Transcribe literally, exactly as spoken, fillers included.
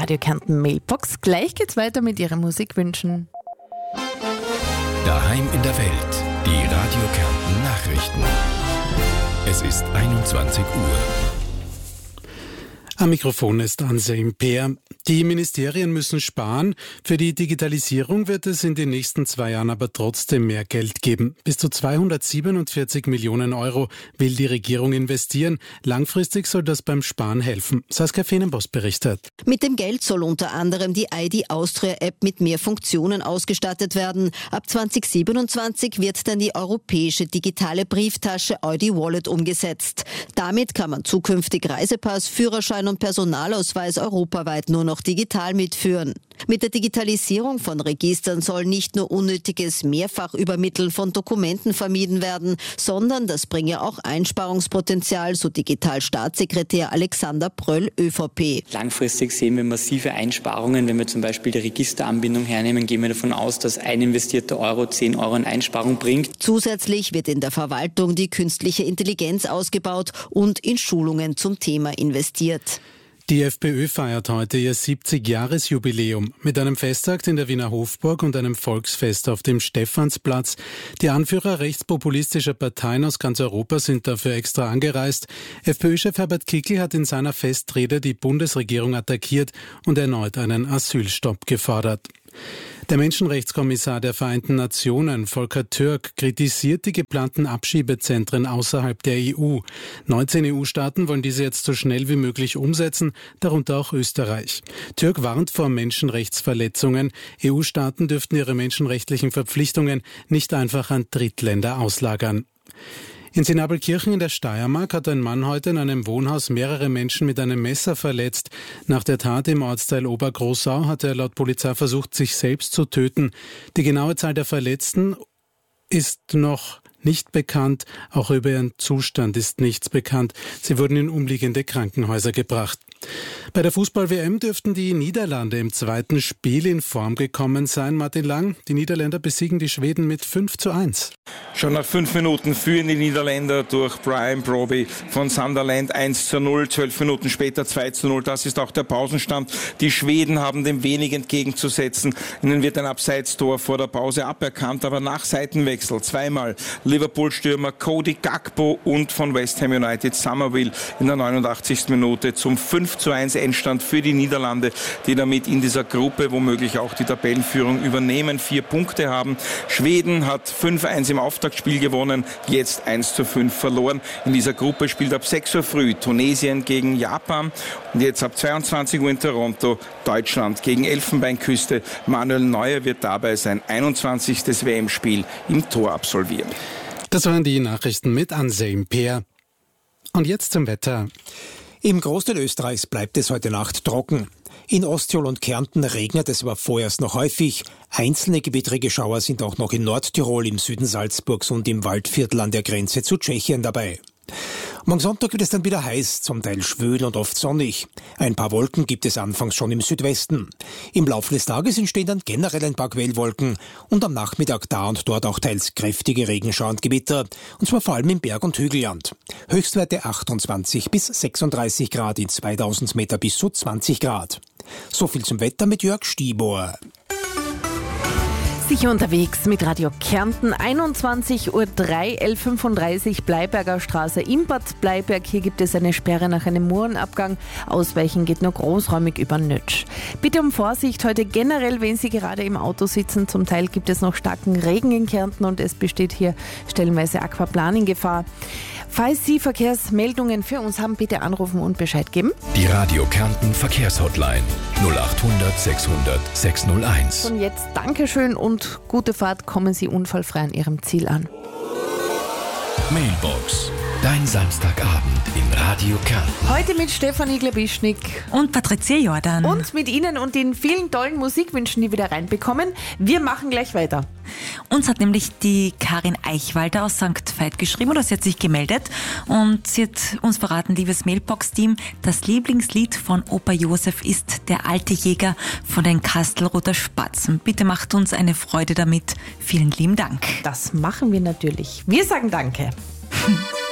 Radio Kärnten Mailbox. Gleich geht's weiter mit Ihren Musikwünschen. Daheim in der Welt, die Radio Kärnten Nachrichten. Es ist einundzwanzig Uhr. Am Mikrofon ist Anselm Peer. Die Ministerien müssen sparen. Für die Digitalisierung wird es in den nächsten zwei Jahren aber trotzdem mehr Geld geben. Bis zu zweihundertsiebenundvierzig Millionen Euro will die Regierung investieren. Langfristig soll das beim Sparen helfen. Saskia Feenenbos berichtet. Mit dem Geld soll unter anderem die I D Austria App mit mehr Funktionen ausgestattet werden. Ab zweitausendsiebenundzwanzig wird dann die europäische digitale Brieftasche I D Wallet umgesetzt. Damit kann man zukünftig Reisepass, Führerschein und Personalausweis europaweit nur noch digital mitführen. Mit der Digitalisierung von Registern soll nicht nur unnötiges Mehrfachübermitteln von Dokumenten vermieden werden, sondern das bringe auch Einsparungspotenzial, so Digitalstaatssekretär Alexander Pröll, ÖVP. Langfristig sehen wir massive Einsparungen. Wenn wir zum Beispiel die Registeranbindung hernehmen, gehen wir davon aus, dass ein investierter Euro zehn Euro an Einsparung bringt. Zusätzlich wird in der Verwaltung die künstliche Intelligenz ausgebaut und in Schulungen zum Thema investiert. Die FPÖ feiert heute ihr siebzig-Jahres-Jubiläum mit einem Festakt in der Wiener Hofburg und einem Volksfest auf dem Stephansplatz. Die Anführer rechtspopulistischer Parteien aus ganz Europa sind dafür extra angereist. FPÖ-Chef Herbert Kickl hat in seiner Festrede die Bundesregierung attackiert und erneut einen Asylstopp gefordert. Der Menschenrechtskommissar der Vereinten Nationen, Volker Türk, kritisiert die geplanten Abschiebezentren außerhalb der E U. neunzehn E U-Staaten wollen diese jetzt so schnell wie möglich umsetzen, darunter auch Österreich. Türk warnt vor Menschenrechtsverletzungen. E U-Staaten dürften ihre menschenrechtlichen Verpflichtungen nicht einfach an Drittländer auslagern. In Sinabelkirchen in der Steiermark hat ein Mann heute in einem Wohnhaus mehrere Menschen mit einem Messer verletzt. Nach der Tat im Ortsteil Obergroßau hat er laut Polizei versucht, sich selbst zu töten. Die genaue Zahl der Verletzten ist noch nicht bekannt. Auch über ihren Zustand ist nichts bekannt. Sie wurden in umliegende Krankenhäuser gebracht. Bei der Fußball-W M dürften die Niederlande im zweiten Spiel in Form gekommen sein. Martin Lang, die Niederländer besiegen die Schweden mit fünf zu eins. Schon nach fünf Minuten führen die Niederländer durch Brian Brobby von Sunderland eins zu null. Zwölf Minuten später zwei zu null. Das ist auch der Pausenstand. Die Schweden haben dem wenig entgegenzusetzen. Ihnen wird ein Abseitstor vor der Pause aberkannt, aber nach Seitenwechsel zweimal Liverpool-Stürmer Cody Gakpo und von West Ham United Somerville in der neunundachtzigsten Minute zum fünf zu eins Endstand für die Niederlande, die damit in dieser Gruppe womöglich auch die Tabellenführung übernehmen, vier Punkte haben. Schweden hat fünf eins im Auftaktspiel gewonnen, jetzt eins zu fünf verloren. In dieser Gruppe spielt ab sechs Uhr früh Tunesien gegen Japan und jetzt ab zweiundzwanzig Uhr in Toronto Deutschland gegen Elfenbeinküste. Manuel Neuer wird dabei sein einundzwanzigstes W M-Spiel im Tor absolvieren. Das waren die Nachrichten mit Anselm Peer. Und jetzt zum Wetter. Im Großteil Österreichs bleibt es heute Nacht trocken. In Osttirol und Kärnten regnet es aber vorerst noch häufig. Einzelne gewittrige Schauer sind auch noch in Nordtirol, im Süden Salzburgs und im Waldviertel an der Grenze zu Tschechien dabei. Morgen Sonntag wird es dann wieder heiß, zum Teil schwül und oft sonnig. Ein paar Wolken gibt es anfangs schon im Südwesten. Im Laufe des Tages entstehen dann generell ein paar Quellwolken und am Nachmittag da und dort auch teils kräftige Regenschauer und Gewitter, und zwar vor allem im Berg- und Hügelland. Höchstwerte achtundzwanzig bis sechsunddreißig Grad, in zweitausend Meter bis zu zwanzig Grad. So viel zum Wetter mit Jörg Stiebor. Sicher unterwegs mit Radio Kärnten, einundzwanzig Uhr drei, L fünfunddreißig Bleiberger Straße in Bad Bleiberg. Hier gibt es eine Sperre nach einem Murenabgang. Ausweichen geht nur großräumig über Nötsch. Bitte um Vorsicht heute generell, wenn Sie gerade im Auto sitzen. Zum Teil gibt es noch starken Regen in Kärnten und es besteht hier stellenweise Aquaplaning-Gefahr. Falls Sie Verkehrsmeldungen für uns haben, bitte anrufen und Bescheid geben. Die Radio Kärnten Verkehrshotline null acht hundert sechshundert sechshunderteins. Und jetzt Dankeschön und gute Fahrt. Kommen Sie unfallfrei an Ihrem Ziel an. Mailbox. Dein Samstagabend in Radio Kärnten. Heute mit Stefanie Glabischnik und Patricia Jordan. Und mit Ihnen und den vielen tollen Musikwünschen, die wir da reinbekommen. Wir machen gleich weiter. Uns hat nämlich die Karin Eichwalder aus Sankt Veit geschrieben, oder sie hat sich gemeldet und sie hat uns verraten, liebes Mailbox-Team, das Lieblingslied von Opa Josef ist Der alte Jäger von den Kastelruther Spatzen. Bitte macht uns eine Freude damit. Vielen lieben Dank. Das machen wir natürlich. Wir sagen Danke.